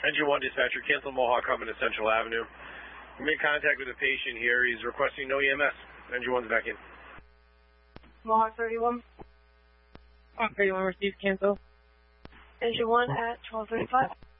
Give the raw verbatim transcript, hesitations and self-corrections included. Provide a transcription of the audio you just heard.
Engine one dispatcher, cancel Mohawk coming to Central Avenue. We made contact with a patient here. He's requesting no E M S. Engine one's back in. Mohawk thirty-one. Mohawk thirty-one received, cancel. Engine one at twelve thirty-five.